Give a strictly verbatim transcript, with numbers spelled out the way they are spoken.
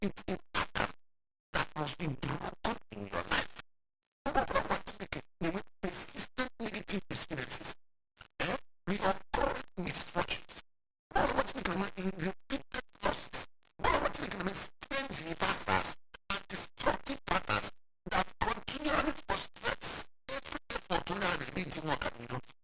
It's a pattern that must be broken in your life. Number one, speaking, with persistent negative experiences, eh? Reoccurring misfortunes. Number one, speaking, with repeated losses. Number one, speaking, with strange reversals and destructive patterns that continually frustrates every effort to learn a meeting or a